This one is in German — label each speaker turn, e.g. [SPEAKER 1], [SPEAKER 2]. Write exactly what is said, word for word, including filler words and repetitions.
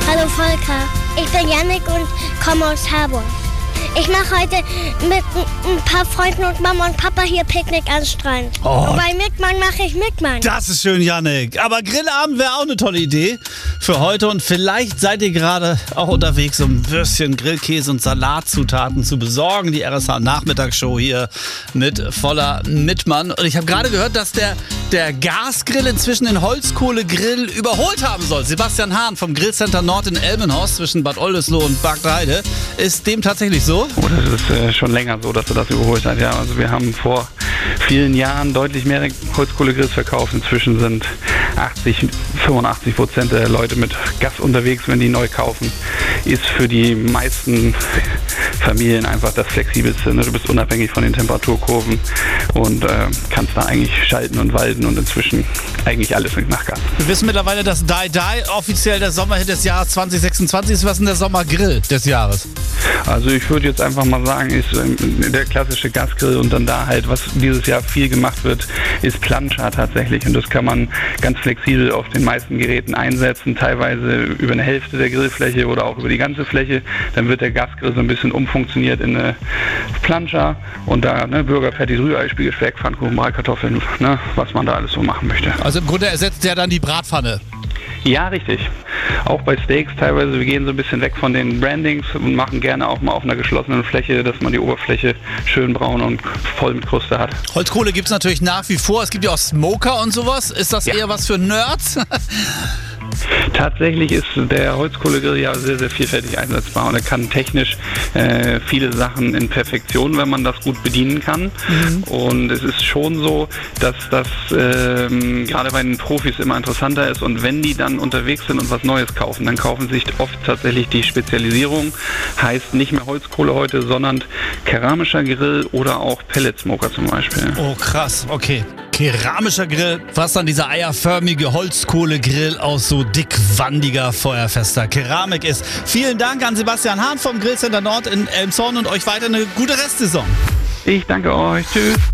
[SPEAKER 1] Hallo Volker, ich bin Jannik und komme aus Harburg. Ich mache heute mit ein paar Freunden und Mama und Papa hier Picknick am Strand.
[SPEAKER 2] Oh.
[SPEAKER 1] Und bei Mickmann mache ich Mickmann.
[SPEAKER 2] Das ist schön, Jannik. Aber Grillabend wäre auch eine tolle Idee für heute. Und vielleicht seid ihr gerade auch unterwegs, um Würstchen, Grillkäse und Salatzutaten zu besorgen. Die R S H-Nachmittagsshow hier mit voller Mittmann. Und ich habe gerade gehört, dass der, der Gasgrill inzwischen den Holzkohlegrill überholt haben soll. Sebastian Hahn vom Grillcenter Nord in Elmenhorst zwischen Bad Oldesloe und Bad Heide. Ist dem tatsächlich so?
[SPEAKER 3] Oh, das ist äh, schon länger so, dass er das überholt hat. Ja, also wir haben vor vielen Jahren deutlich mehr Holzkohlegrills verkauft. Inzwischen sind achtzig, fünfundachtzig Prozent der Leute mit Gas unterwegs, wenn die neu kaufen. Ist für die meisten Familien einfach das Flexibelste. Du bist unabhängig von den Temperaturkurven und äh, kannst da eigentlich schalten und walten und inzwischen eigentlich alles nach Gas.
[SPEAKER 2] Wir wissen mittlerweile, dass Die Die offiziell der Sommerhit des Jahres zwanzig sechsundzwanzig ist. Was ist denn der Sommergrill des Jahres?
[SPEAKER 3] Also ich würde jetzt einfach mal sagen, ist äh, der klassische Gasgrill und dann da halt, was dieses Jahr viel gemacht wird, ist Plancha tatsächlich. Und das kann man ganz flexibel auf den meisten Geräten einsetzen, teilweise über eine Hälfte der Grillfläche oder auch über die ganze Fläche. Dann wird der Gasgrill so ein bisschen umfunktioniert in eine Plancha und da ne, Burger, Patties, Rührei, Spiegelspeck, Pfannkuchen, Bratkartoffeln, ne, was man da alles so machen möchte.
[SPEAKER 2] Also im Grunde ersetzt der dann die Bratpfanne.
[SPEAKER 3] Ja, richtig. Auch bei Steaks teilweise, wir gehen so ein bisschen weg von den Brandings und machen gerne auch mal auf einer geschlossenen Fläche, dass man die Oberfläche schön braun und voll mit Kruste hat.
[SPEAKER 2] Holzkohle gibt es natürlich nach wie vor. Es gibt ja auch Smoker und sowas. Ist das ja eher was für Nerds?
[SPEAKER 3] Tatsächlich ist der Holzkohlegrill ja sehr, sehr vielfältig einsetzbar und er kann technisch äh, viele Sachen in Perfektion, wenn man das gut bedienen kann. Mhm. Und es ist schon so, dass das ähm, gerade bei den Profis immer interessanter ist und wenn die dann unterwegs sind und was Neues kaufen, dann kaufen sich oft tatsächlich die Spezialisierung, heißt nicht mehr Holzkohle heute, sondern keramischer Grill oder auch Pelletsmoker zum Beispiel.
[SPEAKER 2] Oh krass, okay. Keramischer Grill, was dann dieser eierförmige Holzkohlegrill aus so dickwandiger, feuerfester Keramik ist. Vielen Dank an Sebastian Hahn vom Grillcenter Nord in Elmshorn und euch weiter eine gute Restsaison.
[SPEAKER 3] Ich danke euch. Tschüss.